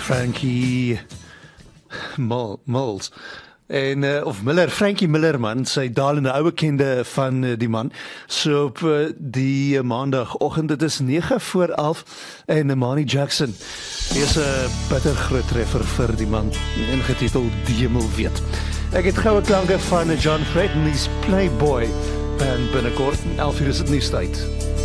Frankie Mills. En of Miller, Frankie Miller man, sy dalende ou bekende van die man. So op die maandagoggend, dit is 9 voor 11 en Manny Jackson. Hier is 'n bitter groot treffer vir die man, ingetiteld Die Hemel Weet. Ek het goue klanke van John Fred en his Playboy band binnekort, 11 uur is dit nuustyd.